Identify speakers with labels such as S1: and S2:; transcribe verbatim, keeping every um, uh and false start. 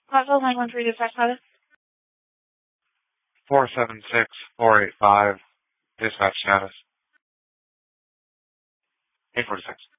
S1: Clarksville nine one three dispatch pilot.
S2: four seven six four eight five, dispatch status. eight forty-six.